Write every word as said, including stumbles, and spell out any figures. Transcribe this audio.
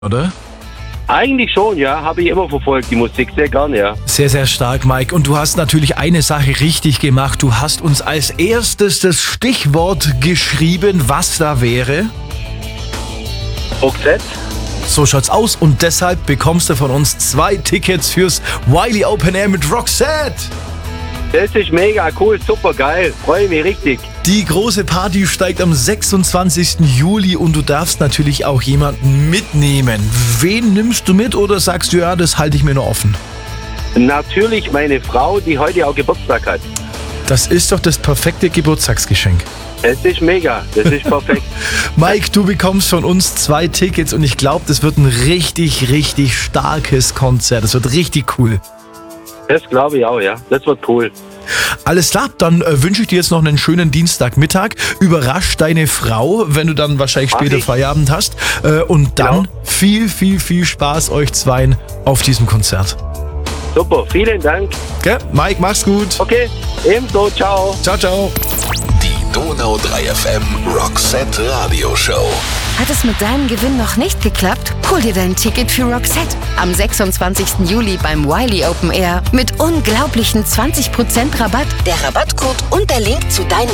oder? Eigentlich schon, ja. Habe ich immer verfolgt, die Musik sehr gern, ja. Sehr, sehr stark, Mike. Und du hast natürlich eine Sache richtig gemacht. Du hast uns als erstes das Stichwort geschrieben, was da wäre. Roxette? So schaut's aus und deshalb bekommst du von uns zwei Tickets fürs Wiley Open Air mit Roxette. Das ist mega cool, super geil. Freue mich richtig. Die große Party steigt am sechsundzwanzigsten Juli und du darfst natürlich auch jemanden mitnehmen. Wen nimmst du mit oder sagst du, ja, das halte ich mir noch offen? Natürlich meine Frau, die heute auch Geburtstag hat. Das ist doch das perfekte Geburtstagsgeschenk. Das ist mega, das ist perfekt. Mike, du bekommst von uns zwei Tickets und ich glaube, das wird ein richtig, richtig starkes Konzert. Das wird richtig cool. Das glaube ich auch, ja. Das wird cool. Alles klar, dann äh, wünsche ich dir jetzt noch einen schönen Dienstagmittag. Überrasch deine Frau, wenn du dann wahrscheinlich später Feierabend hast. Äh, und dann Genau. viel, viel, viel Spaß euch zweien auf diesem Konzert. Super, vielen Dank. Gell? Mike, mach's gut. Okay, ebenso, ciao. Ciao, ciao. Die Donau drei F M Roxette Radioshow. Hat es mit deinem Gewinn noch nicht geklappt? Hol dir dein Ticket für Roxette am sechsundzwanzigsten Juli beim Wiley Open Air mit unglaublichen zwanzig Prozent Rabatt. Der Rabattcode und der Link zu deinem